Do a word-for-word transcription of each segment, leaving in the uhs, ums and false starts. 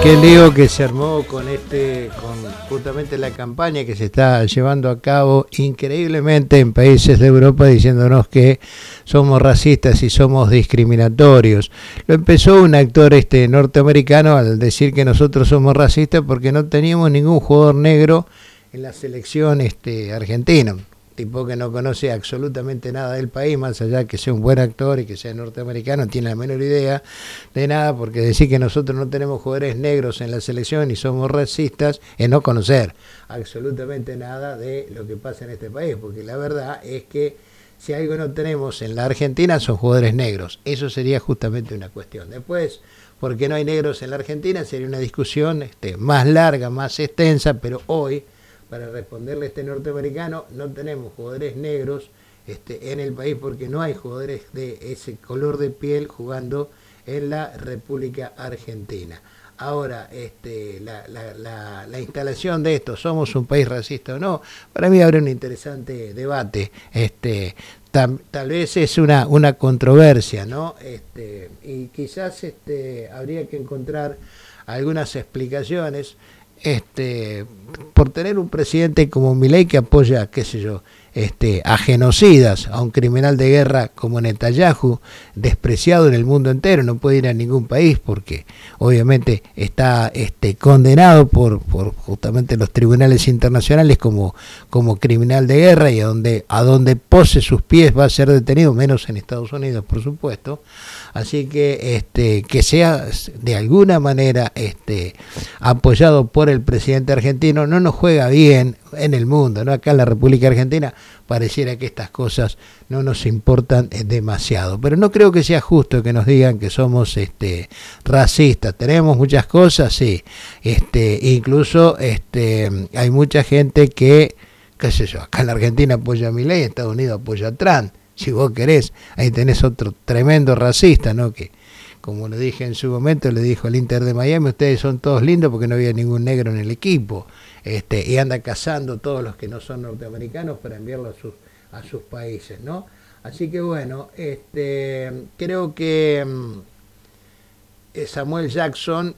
Qué lío que se armó con este, con justamente la campaña que se está llevando a cabo increíblemente en países de Europa diciéndonos que somos racistas y somos discriminatorios. Lo empezó un actor este norteamericano al decir que nosotros somos racistas porque no teníamos ningún jugador negro en la selección este argentina. Tipo que no conoce absolutamente nada del país, más allá que sea un buen actor y que sea norteamericano, no tiene la menor idea de nada, porque decir que nosotros no tenemos jugadores negros en la selección y somos racistas es no conocer absolutamente nada de lo que pasa en este país, porque la verdad es que si algo no tenemos en la Argentina son jugadores negros. Eso sería justamente una cuestión. Después, ¿por qué no hay negros en la Argentina? Sería una discusión este, más larga, más extensa, pero hoy, para responderle a este norteamericano, no tenemos jugadores negros este, en el país porque no hay jugadores de ese color de piel jugando en la República Argentina. Ahora, este, la, la, la, la instalación de esto, ¿somos un país racista o no? Para mí habrá un interesante debate. Este, tal, tal vez es una, una controversia, ¿no? Este, y quizás este, habría que encontrar algunas explicaciones. Este, por tener un presidente como Milei que apoya, qué sé yo, este, a genocidas, a un criminal de guerra como Netanyahu, despreciado en el mundo entero, no puede ir a ningún país porque obviamente está este, condenado por, por justamente los tribunales internacionales como, como criminal de guerra, y a donde, a donde pose sus pies va a ser detenido, menos en Estados Unidos, por supuesto. Así que este, que sea de alguna manera este, apoyado por el presidente argentino no nos juega bien en el mundo, ¿no? Acá en la República Argentina pareciera que estas cosas no nos importan demasiado, pero no creo que sea justo que nos digan que somos este, racistas. Tenemos muchas cosas, sí, este, incluso este, hay mucha gente que, qué sé yo, acá en la Argentina apoya a Milei, en Estados Unidos apoya a Trump. Si vos querés, ahí tenés otro tremendo racista, ¿no? Que, como lo dije en su momento, le dijo al Inter de Miami, ustedes son todos lindos porque no había ningún negro en el equipo. Este, y anda cazando todos los que no son norteamericanos para enviarlos a sus, a sus países, ¿no? Así que bueno, este, creo que eh, Samuel Jackson,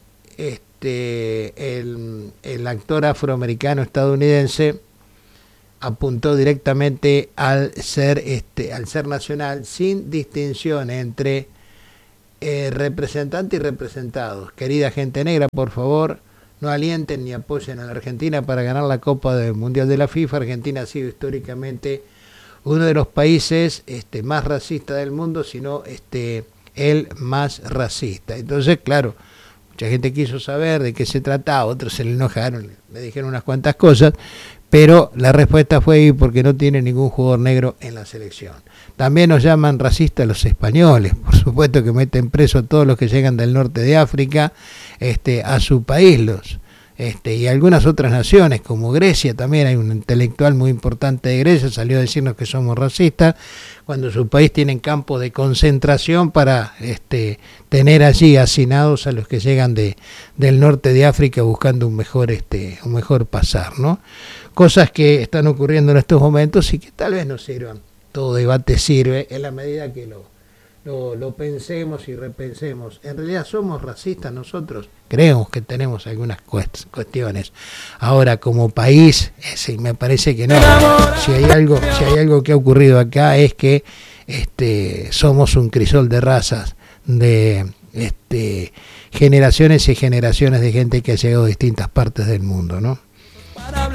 este, el, el actor afroamericano estadounidense, apuntó directamente al ser este al ser nacional sin distinción entre eh, representante y representados. Querida gente negra, por favor, no alienten ni apoyen a la Argentina para ganar la Copa del Mundial de la FIFA. Argentina ha sido históricamente uno de los países este, más racistas del mundo, sino este, el más racista. Entonces, claro, mucha gente quiso saber de qué se trataba, otros se le enojaron, le dijeron unas cuantas cosas, pero la respuesta fue porque no tiene ningún jugador negro en la selección. También nos llaman racistas los españoles, por supuesto que meten preso a todos los que llegan del norte de África este, a su país, los este, y algunas otras naciones como Grecia. También hay un intelectual muy importante de Grecia, salió a decirnos que somos racistas, cuando su país tiene campos de concentración para este, tener allí hacinados a los que llegan de, del norte de África buscando un mejor, este, un mejor pasar, ¿no? Cosas que están ocurriendo en estos momentos y que tal vez nos sirvan. Todo debate sirve en la medida que lo, lo, lo pensemos y repensemos. En realidad somos racistas nosotros, creemos que tenemos algunas cuestiones. Ahora, como país, sí, me parece que no. Si hay algo, si hay algo que ha ocurrido acá es que este, somos un crisol de razas, de este, generaciones y generaciones de gente que ha llegado a distintas partes del mundo, ¿no?